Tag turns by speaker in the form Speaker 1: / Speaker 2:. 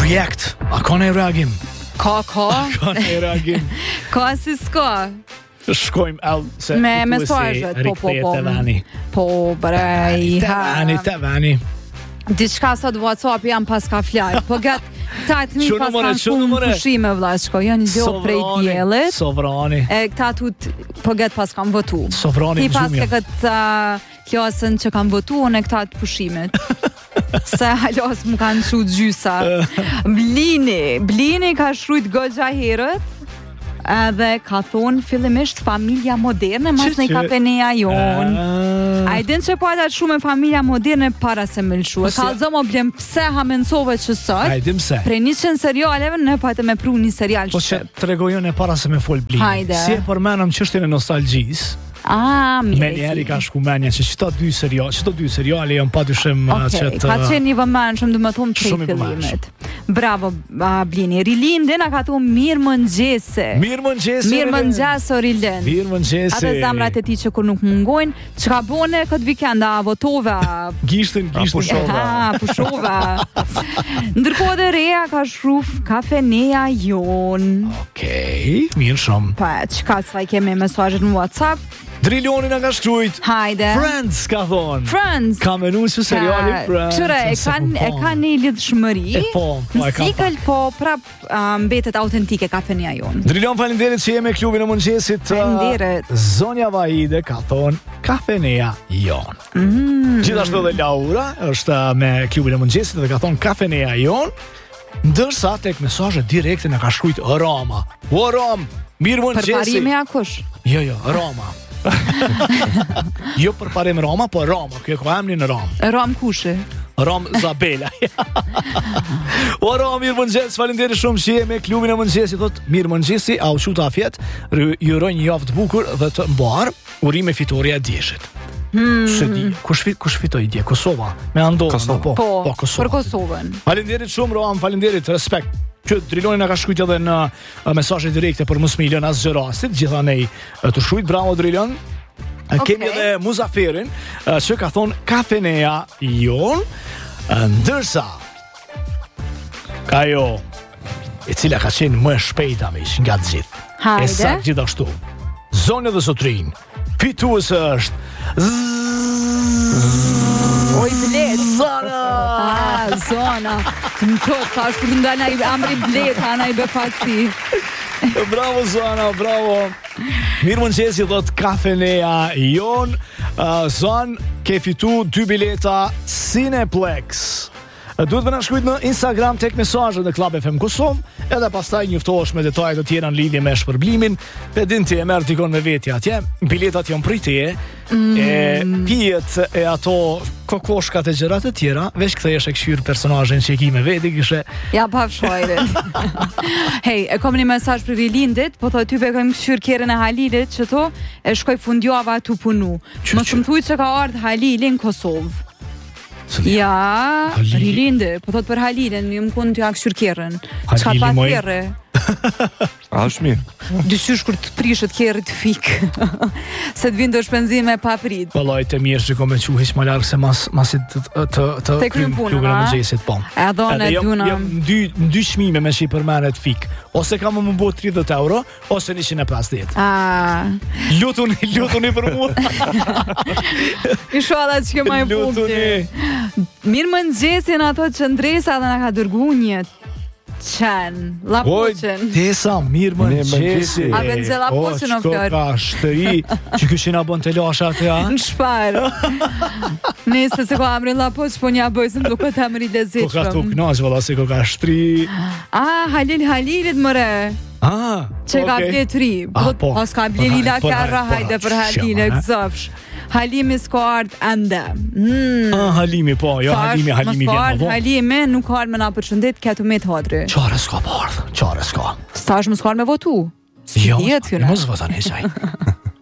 Speaker 1: React. A ka në reagim?
Speaker 2: Ka.
Speaker 1: Ka në reagim.
Speaker 2: Ka si s'ka.
Speaker 1: Shkojmë se
Speaker 2: me mesazhet, po brej.
Speaker 1: Te vani.
Speaker 2: Diçka sot WhatsApp jam pas ka fjalë. Po gat ta të mi pas kanë pushime vëlla, shkoj janë lop prej diellit.
Speaker 1: Sovrani.
Speaker 2: E këta tut po gat pas kanë votu.
Speaker 1: Sovrani.
Speaker 2: Ti pas ke këtë klasën që kanë votu në këta të pushimet. Se halos më kanë shu gjysa. Blini ka shrujt goxha herët. Edhe ka thonë fillimisht familja moderne mas në i kafeneja jonë. A i din që po atat shumë familja moderne para se me lëshu. E ka zëmo blem pse ha mensove që sot.
Speaker 1: A i dim se.
Speaker 2: Pre 100 serialeve në po atë me pru një serial shqip.
Speaker 1: Po që të regojën e para se me fol Blini.
Speaker 2: Hajde.
Speaker 1: Si e përmenëm qështjën e nostalgjis.
Speaker 2: Mirë.
Speaker 1: Me njeri ka shku menja që qëto dy seriale janë pa dyshim që të...
Speaker 2: Ka qenë një vëmen shumë dhe më thomë të fillimet. Bravo, Blini. Rilindin a ka thonë mirë mëngjese.
Speaker 1: Mirë mëngjese.
Speaker 2: Mirë mëngjes o Rilind.
Speaker 1: Mirë mëngjese.
Speaker 2: Ate zamrat e ti që kur nuk mungojnë. Që ka bone këtë weekend, a votove?
Speaker 1: Gishtin.
Speaker 2: Pushova. Ndërkohë dhe Rea ka shruf kafeneja jonë.
Speaker 1: Okej, mirë shumë.
Speaker 2: Pa, që ka të kemi mesazhet në WhatsApp?
Speaker 1: Drilioni nga shkrujt.
Speaker 2: Hajde.
Speaker 1: Friends ka thonë.
Speaker 2: Friends.
Speaker 1: Ka menu që seriali Friends.
Speaker 2: Qëre, e ka një lidhshmëri. Në sikël, po prap mbetet autentike kafeneja jonë.
Speaker 1: Drilion, falenderit që jemi klubin e mëngjesit.
Speaker 2: Falenderit.
Speaker 1: Zonja Vahide ka thonë kafeneja jonë. Gjithashtu dhe Laura është me klubin e mëngjesit dhe ka thonë kafeneja jonë. Ndërsa tek mesazhet direkte na ka shkruajt Roma. O Rom, mirë mëngjesi.
Speaker 2: Përparimi akush?
Speaker 1: Jo, Roma. Jo përparim Roma, po Roma. Kjo ka emrin Rom.
Speaker 2: Rom kushi?
Speaker 1: Rom Zabela. O Rom, mirë mëngjes, falenderit shumë që je me klubin e mëngjesit. Thot, mirë mëngjesi, au shuta afjet, ju uroj një javë të bukur dhe të mbar, urime fitoria e dieshit. Se di, kush fitoi dje? Kosova. Me Andorrën, po, Kosova.
Speaker 2: Për Kosovën.
Speaker 1: Faleminderit shumë Roam, faleminderit, respekt. Që Driloni na ka shkruajt edhe në mesazhe direkte për mos me lënë asgjë rastit, gjithanej të shkruajt, bravo Drilon. Kemi edhe Muzaferin që ka thonë kafeneja jon, ndërsa ka jo e cila ka qenë më shpejta nga të gjithë.
Speaker 2: Hajde.
Speaker 1: E saktë gjithashtu. Zonja dhe sotrin, fituese është
Speaker 2: Oj, Blet. Zona. Më tot, thash kur ndana i amri Blet, ana i befasi.
Speaker 1: Bravo Zona, bravo. Mirë mëngjesi, thot kafeneja jon. Zon, ke fitu 2 bileta Cineplex. Duhet më na shkruajt në Instagram tek mesazhet në Club FM Kosovë, edhe pastaj njoftohesh me detajet të tjera në lidhje me shpërblimin. Pedin ti e merr tikon me veti atje. Biletat janë prej teje. E pijet e ato kokoshkat e gjërat e tjera, veç kthehesh e këshyr personazhin që e ki me veti, kishe.
Speaker 2: Ja pa fshojrit. Hej, e kam një mesazh për Rilindit, po thotë ty bekojmë këshyr kerën e Halilit, që to e shkoj fundjava tu punu. Mos më thuaj se ka ardhur Halili në Kosovë. Ja, Rilinde, po thot për Halilin, ju më kënë të jakë shyrkerën. Qa pa kjerë?
Speaker 3: Ashmi.
Speaker 2: Dysysh kur të prishet kjerë të fikë. Se të vindë shpenzime pa prit.
Speaker 1: Vallaj të mirë që kom e quheq ma largë se masit të krym klubin e mëngjesit, po.
Speaker 2: Edhe jam
Speaker 1: dy shmime me që i përmenet fikë. Ose ka më bo 30 euro, ose 150. Lutuni për mua.
Speaker 2: Inshallah që ke maj bukti. Mirë mëngjesin ato që ndresa dhe nga ka dërgu një lapoqen.
Speaker 1: Tesa, mirë mëngjesi.
Speaker 2: A dhe nëzë lapoqen o fjër.
Speaker 1: Qko ka shtëri, që këshina bon të lasha të ja.
Speaker 2: Në shparë. Nese se ko amrin lapoq, po një bëjsëm duke të amri lezitshëm.
Speaker 1: Ko ka tu knash, valla, se ko ka shtri.
Speaker 2: Halilit mëre. Që ka blet ri. Pas ka blerila kjarra, hajde për Halile, këzofsh. Halimi s'ko ardh ende.
Speaker 1: Halimi, po, jo, Halimi vjen më vonë.
Speaker 2: Halimi nuk ardh me na përshëndet, këtu me të hodri.
Speaker 1: Qare s'ka ardh, qare s'ka.
Speaker 2: Stash më s'ka ardh me votu.
Speaker 1: Jo, mos votan e saj.